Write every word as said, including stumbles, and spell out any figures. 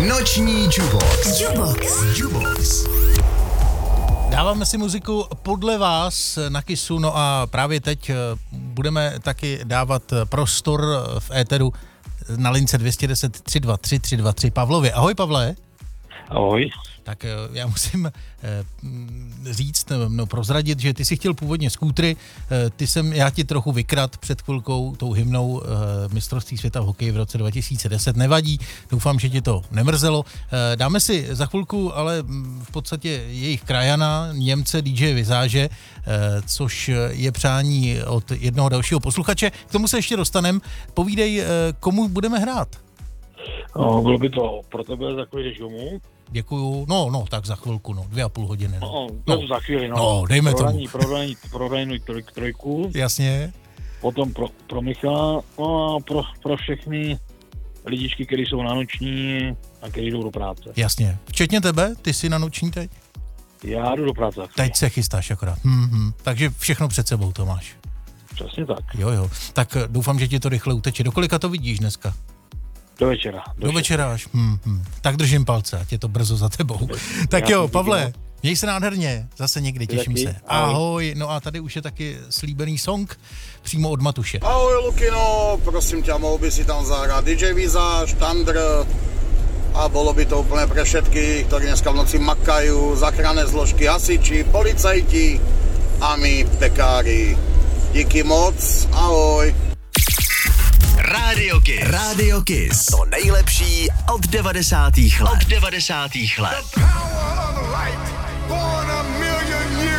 Noční Jukebox. Jukebox. Jukebox. Dáváme si muziku podle vás na Kissu, no a právě teď budeme taky dávat prostor v éteru na lince dvě jedna deset tři dva tři tři dva tři Pavlovi. Ahoj, Pavle. Ahoj. Tak já musím říct, no prozradit, že ty jsi chtěl původně skútry, ty jsem, já ti trochu vykrat před chvilkou tou hymnou mistrovství světa v hokeji v roce dva tisíce deset, nevadí, doufám, že ti to nemrzelo. Dáme si za chvilku ale v podstatě jejich krajana, Němce dý džej Vizáže, což je přání od jednoho dalšího posluchače. K tomu se ještě dostanem. Povídej, komu budeme hrát? No, bylo by to pro tebe, za chvíli jdeš domů. Děkuju, no, no, tak za chvilku, no, dvě a půl hodiny. No, no, to za chvíli, no. No, dejme prodaní, tomu. Prodaní, prodaní troj, trojku. Jasně. Potom pro, pro Michala, no a pro, pro všechny lidičky, kteří jsou na noční a kteří jdou do práce. Jasně. Včetně tebe? Ty jsi na noční teď? Já jdu do práce. Teď se chystáš akorát. Mm-hmm. Takže všechno před sebou to máš. Přesně tak. Jo, jo. Tak doufám, že ti to rychle uteče. Do kolika to vidíš dneska? Do večera. Do, do večera až. Mm-hmm. Tak držím palce, ať je to brzo za tebou. Tak jo, Pavle, měj se nádherně. Zase někdy, těším se. Ahoj. No a tady už je taky slíbený song přímo od Matuše. Ahoj, Lukino, prosím ťa, mohl by si tam zahrát dý džej Vizáž, Tandr a bolo by to úplne pre všetkých, ktorí dneska v noci makajú, záchranné zložky, hasiči, policajti a my pekári. Díky moc, ahoj. Radio Kiss. Radio Kiss. To nejlepší od devadesátých let. Od devadesátých let.